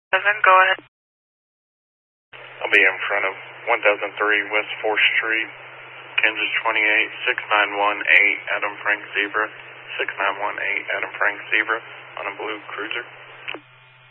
Go ahead. I'll be in front of 1003 West 4th Street, Kansas 28, 6918 Adam Frank Zebra, 6918 Adam Frank Zebra on a blue cruiser.